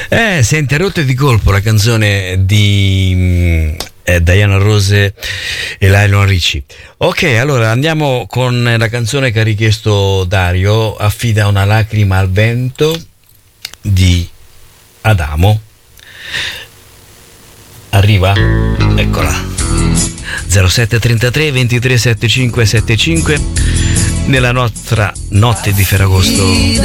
Si è interrotta di colpo la canzone di Diana Rose e Lionel Richie. Ok, allora andiamo con la canzone che ha richiesto Dario, Affida una lacrima al vento di Adamo. Arriva? Eccola. 0733 23 75 75 nella nostra notte di Ferragosto.